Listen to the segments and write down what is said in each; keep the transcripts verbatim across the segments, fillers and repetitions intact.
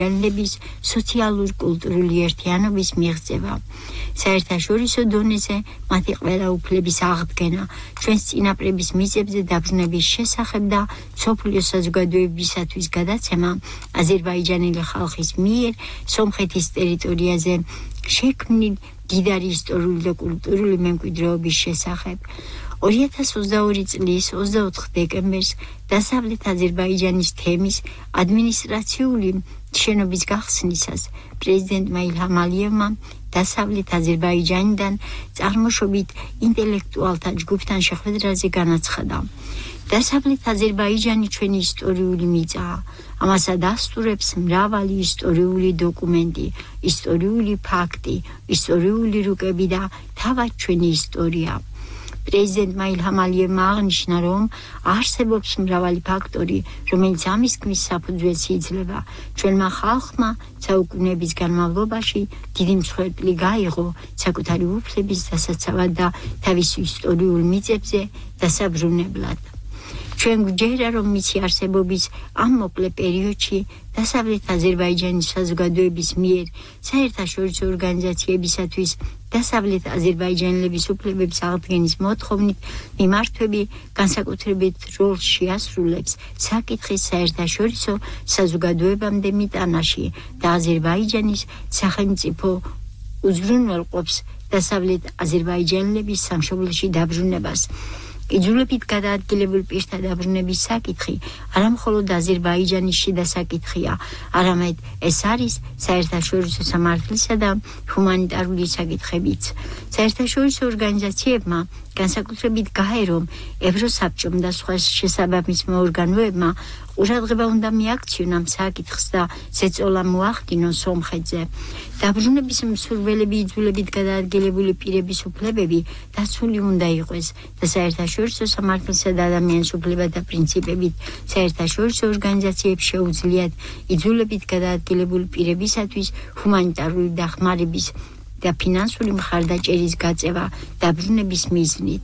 აზერბაიჯანელების სოციალურ კულტურული ერთიანობის მიღწევა. საერთაშორისო დონეზე მათი ყველა უფლების აღდგენა, ჩვენს წინაპრების მიწებზე დაბრუნების შესახებ და მსოფლიო საზოგადოებისათვის გადაცემა აზერბაიჯანელი ხალხის მიერ სომხეთის ტერიტორიაზე შექმნილ მდიდარი ისტორიული და კულტურული მემკვიდრეობის შესახებ. ორი ათას ოცდაორი წლის ოცდაოთხ დეკემბერს დასავლეთ აზერბაიჯანის თემის ადმინისტრაციული შენობის გახსნისას პრეზიდენტმა ილჰამ ალიევმა დასავლეთ აზერბაიჯანიდან წარმოშობით ინტელექტუალთა ჯგუფთან შეხვედრაზე განაცხადა. დასავლეთ აზერბაიჯანი ჩვენი ისტორიული მიწაა. ამას ადასტურებს მრავალი ისტორიული დოკუმენტი, ისტორიული ფაქტი, ისტორიული რუკები და თავად ჩვენი ისტორია. პრეზიდენტმა ილჰამ ალიევმა აღნიშნა, რომ არსებობს მრავალი ფაქტორი, რომელიც ამის ქმრის საფუძველს იძლევა. ჩვენმა ხალხმა საუკუნეების განმავლობაში დიდი მსხვერპლი გაიღო საკუთარი უფლების დასაცავად და თავისი ისტორიულ მიწებზე დასაბრუნებლად. ჩვენ გვჯერა, რომ მისი არსებობის ამ მოკლე პერიოდში დასავლეთ აზერბაიჯანის საზოგადოების მიერ საერთაშორისო ორგანიზაციებისათვის დასავლეთ აზერბაიჯანელების უფლებების აღდგენის მოთხოვნით მიმართვები განსაკუთრებით როლს შეასრულებს საკითხის საერთაშორისო საზოგადოებამდე მიტანაში და აზერბაიჯანის სახელმწიფო უზრუნველყოფს დასავლეთ აზერბაიჯანელების სამშობლოში დაბრუნებას. იძულებით გადაადგილებულ პირთა დაბრუნების საკითხი არა მხოლოდ აზერბაიჯანის შიდა საკითხია, არამედ ეს არის საერთაშორისო სამართლისა და ჰუმანიტარული საკითხებიც. საერთაშორისო ორგანიზაციებმა განსაკუთრებით გაერომ, ევროსაბჭომ და სხვა შესაბამის ორგანოებმა ყურადღება უნდა მიაქციონ ამ საკითხს და ზეწოლა მოახდინონ სომხეთზე. დაბრუნების მსურველები იძულებით გადაადგილებული პირების უფლებები დაცული უნდა იყოს და საერთაშორისო სამართლისა და ადამიანის უფლებათა პრინციპებით საერთაშორისო ორგანიზაციებს შეუძლიათ იძულებით გადაადგილებული პირებისათვის ჰუმანიტარული დახმარების და ფინანსური მხარდაჭერის გაწევა დაბრუნების მიზნით.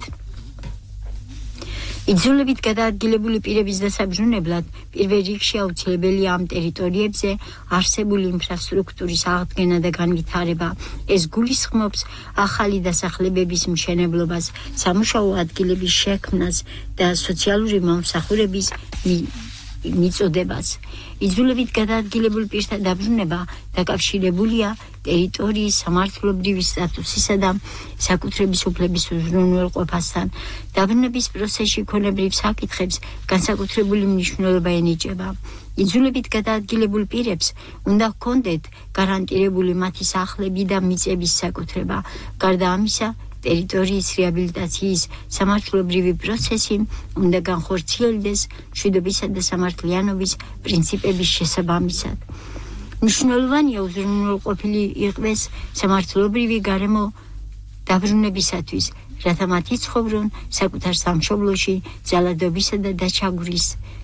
იძულებით გადაადგილებული პირების დასაბრუნებლად პირველ რიგში აუცილებელია ამ ტერიტორიებზე არსებული ინფრასტრუქტურის აღდგენა და განვითარება. ეს გულისხმობს ახალი დასახლებების მშენებლობას, სამუშაო ადგილების შექმნას და სოციალური მომსახურების მიწოდებას. იძულებით გადაადგილებულ პირთა დაბრუნება დაკავშირებულია ტერიტორიის სამართლობრივი სტატუსისა და საკუთრების უფლების უზრუნველყოფასთან. დაბრუნების პროცესში ქონებრივ საკითხებს განსაკუთრებული მნიშვნელობა ენიჭება. იძულებით გადაადგილებულ პირებს უნდა ჰქონდეთ გარანტირებული მათი სახლები და მიწების საკუთრება. გარდა ამისა, ტერიტორიის რეაბილიტაციის სამართლობრივი პროცესი უნდა განხორციელდეს მშვიდობისა და სამართლიანობის პრინციპების შესაბამისად. მნიშვნელოვანია უზრუნველყოფილი იყოს სამართლობრივი გარემო დაბრუნებისათვის, რათა მათ იცხოვრონ საკუთარ სამშობლოში ძალადობისა და დაჩაგვრის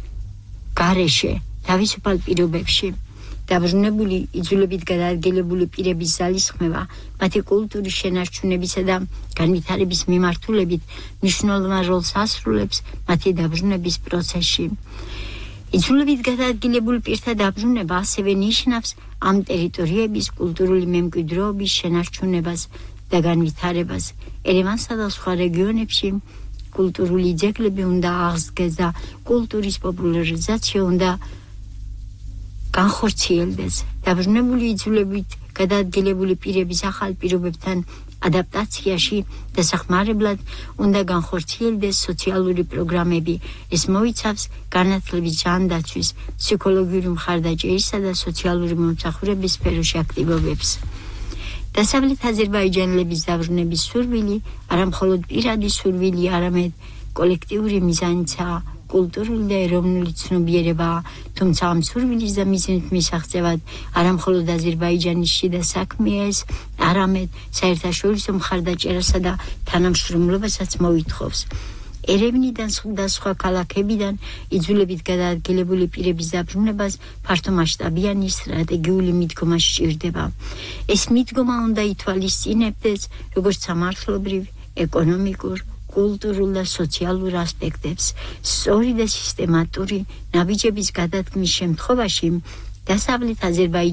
გარეშე თავისუფალ პირობებში. დაბრუნებული იძულებით გადაადგილებული პირების ძალისხმევა მათი კულტურის შენარჩუნებისა და განვითარების მიმართულებით მნიშვნელოვან როლს ასრულებს მათი დაბრუნების პროცესში. იძულებით გადაადგილებულ პირთა დაბრუნება ასევე ნიშნავს ამ ტერიტორიების კულტურული მემკვიდრეობის შენარჩუნებას და განვითარებას. ერევანსა და სხვა რეგიონებში კულტურული ძეგლები უნდა აღსდგეს და კულტურის პოპულარიზაცია უნდა განხორციელდეს. დაბრუნებული იძულებით გადაადგილებული პირების ახალ პირობებთან ადაპტაციაში დასახმარებლად უნდა განხორციელდეს სოციალური პროგრამები. ეს მოიცავს განათლების, ჯანდაცვის, ფსიქოლოგიური მხარდაჭერისა და სოციალური მომსახურების სფეროში აქტივობებს. დასავლეთ აზერბაიჯანელების დაბრუნების სურვილი არა მხოლოდ პირადი სურვილი, არამედ კოლექტიური მიზანიცაა, კულტურული და ეროვნული ცნობიერებაა, თუმცა ამ სურვილის და მიზნით მისაღწევად არა მხოლოდ აზერბაიჯანის შიდა საქმეა ეს, არამედ საერთაშორისო მხარდაჭერასა და თანამშრომლობასაც მოითხოვს. ერევნიდან და სხვა ქალაქებიდან იძულებით გადაადგილებული პირების დაბრუნებას ფართომასშტაბიანი სტრატეგიული მიდგომა სჭირდება. ეს მიდგომა უნდა ითვალისწინებდეს როგორც სამართლობრივ, ეკონომიკურ, კულტურულ და სოციალურ ასპექტებს. სწორი და სისტემატური ნაბიჯების გადადგმის შემთხვევაში დასავლეთ აზერბაიჯანის